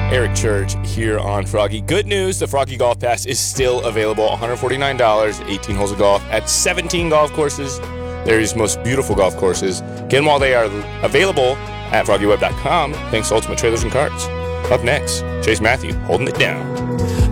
Eric Church here on Froggy. Good news, the Froggy Golf Pass is still available. $149, 18 holes of golf at 17 golf courses. There's most beautiful golf courses. Get them while they are available at FroggyWeb.com. Thanks to Ultimate Trailers and Carts. Up next, Chase Matthew holding it down.